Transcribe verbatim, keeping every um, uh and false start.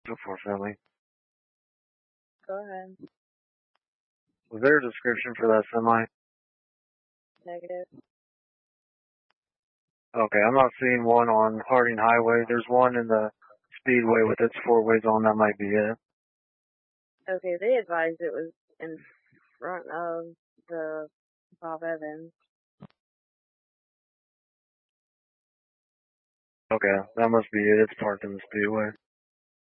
Go for it, Finley. Go ahead. Was there a description for that semi? Negative. Okay, I'm not seeing one on Harding Highway. There's one in the Speedway with its four ways on. That might be it. Okay, they advised it was in front of the Bob Evans. Okay, that must be it. It's parked in the Speedway.